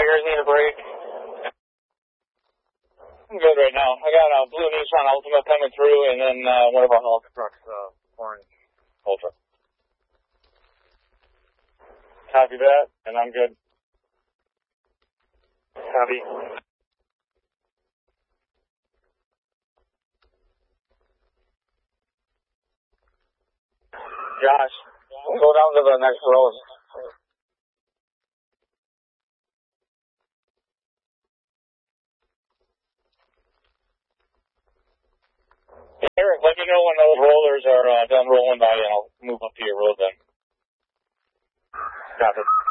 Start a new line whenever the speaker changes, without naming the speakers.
tires need a break. I'm good right now. I got a blue Nissan Altima coming through, and then one of our Hulk trucks, orange Ultra. Copy that, and I'm good. Copy. Josh, go down to the next road. Eric, let me know when those rollers are done rolling by, and I'll move up to your road then. Copy.